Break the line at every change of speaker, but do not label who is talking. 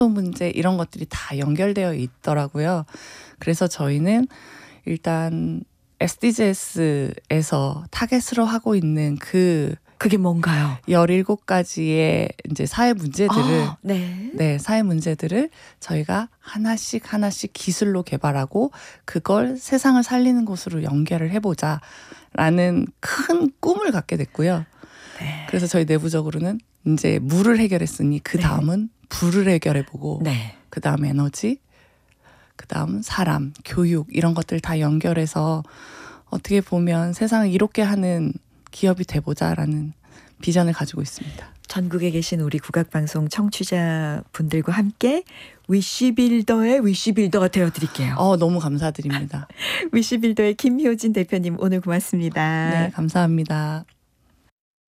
문제 이런 것들이 다 연결되어 있더라고요. 그래서 저희는 일단 SDGs에서 타겟으로 하고 있는
그게 뭔가요?
17가지의 이제 사회 문제들을
네.
네, 사회 문제들을 저희가 하나씩 기술로 개발하고 그걸 세상을 살리는 곳으로 연결을 해보자라는 큰 꿈을 갖게 됐고요.
네.
그래서 저희 내부적으로는 이제 물을 해결했으니 그 다음은 불을 해결해보고
네.
그 다음 에너지, 그 다음 사람, 교육 이런 것들 다 연결해서 어떻게 보면 세상을 이롭게 하는 기업이 돼보자라는 비전을 가지고 있습니다.
전국에 계신 우리 국악방송 청취자분들과 함께 위시빌더의 위시빌더가 되어드릴게요.
너무 감사드립니다.
위시빌더의 김효진 대표님 오늘 고맙습니다.
네, 감사합니다.